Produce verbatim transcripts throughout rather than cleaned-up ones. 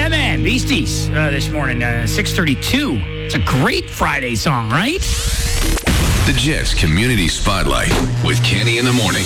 Yeah, man. Beasties uh, this morning, uh, six thirty-two. It's a great Friday song, right? The Jets Community Spotlight with Kenny in the morning.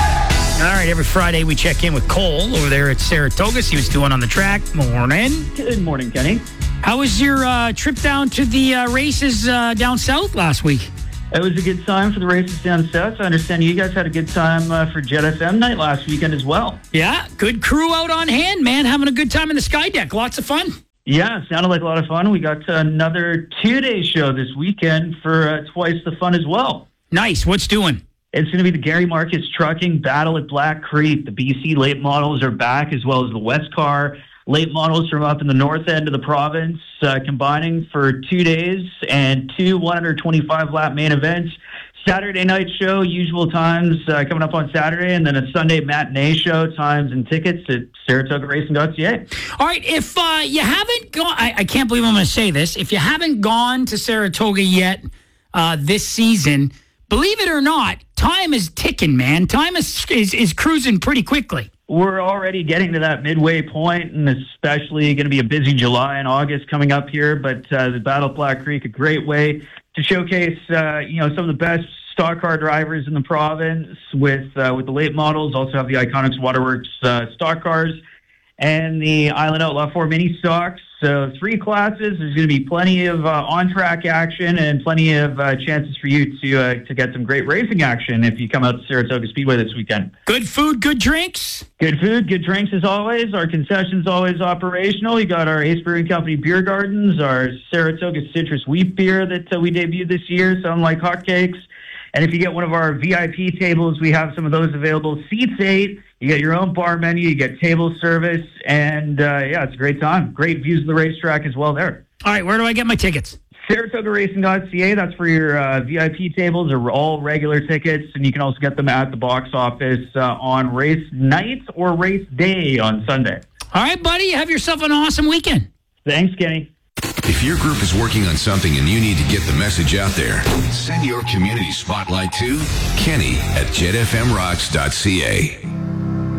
All right, every Friday we check in with Cole over there at Saratoga. See what's doing on the track. Morning. Good morning, Kenny. How was your uh, trip down to the uh, races uh, down south last week? It was a good time for the races down south. I understand you guys had a good time uh, for Jet F M night last weekend as well. Yeah, good crew out on hand, man. Having a good time in the Sky Deck. Lots of fun. Yeah, sounded like a lot of fun. We got another two-day show this weekend for uh, twice the fun as well. Nice. What's doing? It's going to be the Gary Marcus Trucking Battle at Black Creek. The B C late models are back, as well as the West Car late models from up in the north end of the province, uh, combining for two days and two one twenty-five lap main events. Saturday night show, usual times uh, coming up on Saturday, and then a Sunday matinee show, times and tickets at Saratoga Racing dot C A. All right, if uh, you haven't gone, I, I can't believe I'm going to say this, if you haven't gone to Saratoga yet uh, this season, believe it or not, time is ticking, man. Time is, is, is cruising pretty quickly. We're already getting to that midway point, and especially going to be a busy July and August coming up here. But uh, the Battle at Black Creek, a great way to showcase, uh, you know, some of the best stock car drivers in the province with uh, with the late models. Also have the Iconics Waterworks uh, stock cars and the Island Outlaw four mini stocks. So three classes. There's going to be plenty of uh, on-track action and plenty of uh, chances for you to uh, to get some great racing action if you come out to Saratoga Speedway this weekend. Good food, good drinks. Good food, good drinks as always. Our concession's always operational. You got our Ace Brewing Company beer gardens, our Saratoga Citrus Wheat beer that uh, we debuted this year, sound like hotcakes. And if you get one of our V I P tables, we have some of those available. Seats eight. You get your own bar menu. You get table service. And, uh, yeah, it's a great time. Great views of the racetrack as well there. All right, where do I get my tickets? Saratoga Racing dot C A. That's for your uh, V I P tables. They're all regular tickets. And you can also get them at the box office uh, on race night or race day on Sunday. All right, buddy. Have yourself an awesome weekend. Thanks, Kenny. If your group is working on something and you need to get the message out there, send your community spotlight to Kenny at Jet F M Rocks dot C A.